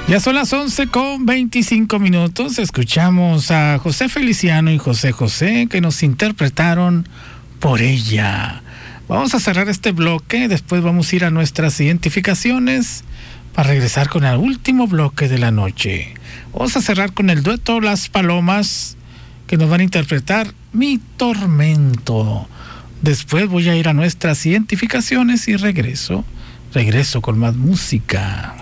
Ya son las 11:25. Escuchamos a José Feliciano y José José que nos interpretaron Por Ella. Vamos a cerrar este bloque, después vamos a ir a nuestras identificaciones para regresar con el último bloque de la noche. Vamos a cerrar con el dueto Las Palomas que nos van a interpretar Mi Tormento. Después voy a ir a nuestras identificaciones y regreso con más música.